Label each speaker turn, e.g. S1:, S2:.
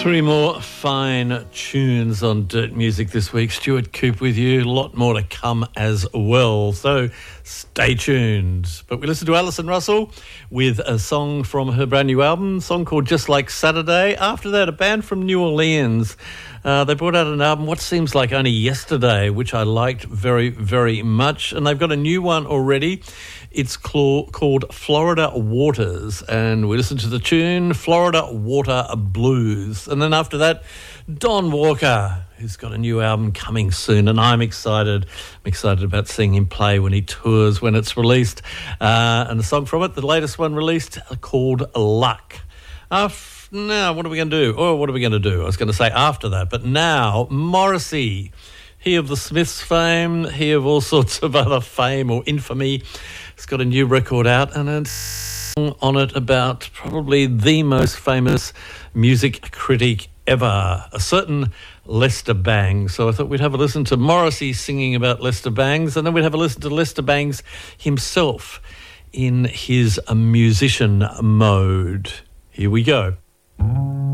S1: Three more fine tunes on Dirt Music this week. Stuart Coop with you. A lot more to come as well. So stay tuned. But we listen to Alison Russell with a song from her brand new album, a song called Just Like Saturday. After that, a band from New Orleans. They brought out an album, what seems like only yesterday, which I liked very, very much. And they've got a new one already. It's called Florida Waters. And we listen to the tune Florida Water Blues. And then after that, Don Walker, who's got a new album coming soon. And I'm excited. I'm excited about seeing him play when he tours, when it's released. And the song from it, the latest one released, called Luck. Now, what are we going to do? Oh, what are we going to do? I was going to say after that, but now, Morrissey. He of the Smiths fame, he of all sorts of other fame or infamy. He's got a new record out and it's on it about probably the most famous music critic ever, a certain Lester Bangs. So I thought we'd have a listen to Morrissey singing about Lester Bangs, and then we'd have a listen to Lester Bangs himself in his musician mode. Here we go.